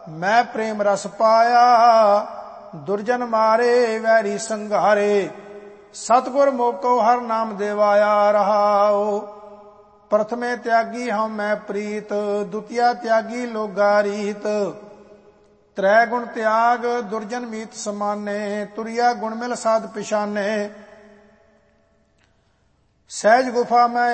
ਮੈਂ ਪ੍ਰੇਮ ਰਸ ਪਾਇਆ। ਦੁਰਜਨ ਮਾਰੇ ਵੈਰੀ ਸੰਘਾਰੇ, ਸਤਿਗੁਰ ਮੋਕੋ ਹਰ ਨਾਮ ਦੇਵਾਇਆ। ਰਹਾਉ ਪ੍ਰਥਮੇ ਤਿਆਗੀ ਹਉ ਮੈਂ ਪ੍ਰੀਤ, ਦੁਤੀਆ ਤਿਆਗੀ ਲੋਗਾ ਰੀਤ। ਤ੍ਰੈ ਗੁਣ ਤਿਆਗ ਦੁਰਜਨ ਮੀਤ ਸਮਾਨੇ, ਤੁਰਿਆ ਗੁਣ ਮਿਲ ਸਾਧ ਪਿਛਾਨੇ। ਸਹਿਜ ਗੁਫਾ ਮੈਂ